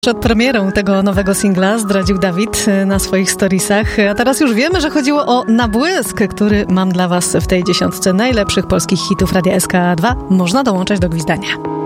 Przed premierą tego nowego singla zdradził Dawid na swoich storiesach, a teraz już wiemy, że chodziło o Nabłysk, który mam dla Was w tej 10 najlepszych polskich hitów Radia SK2. Można dołączać do gwizdania.